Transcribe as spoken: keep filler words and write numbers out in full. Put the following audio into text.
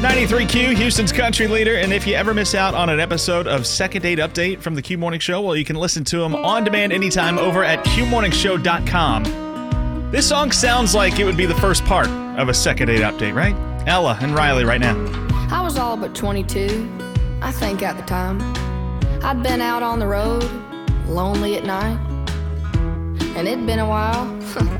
ninety-three Q, Houston's country leader, and if you ever miss out on an episode of Second Date Update from the Q Morning Show, well, you can listen to them on demand anytime over at q morning show dot com. This song sounds like it would be the first part of a Second Date Update, right? Ella and Riley right now. I was all but twenty-two, I think at the time. I'd been out on the road, lonely at night, and it'd been a while